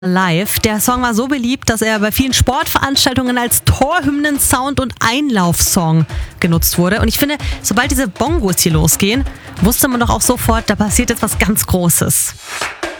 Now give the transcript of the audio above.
Live. Der Song war so beliebt, dass er bei vielen Sportveranstaltungen als Torhymnen, Sound und Einlaufsong genutzt wurde. Und ich finde, sobald diese Bongos hier losgehen, wusste man doch auch sofort, da passiert jetzt was ganz Großes.